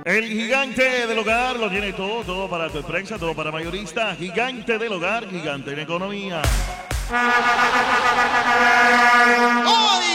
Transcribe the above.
El gigante del hogar lo tiene todo, todo para tu empresa, todo para mayorista. Gigante del hogar, gigante en economía. ¡Hoy!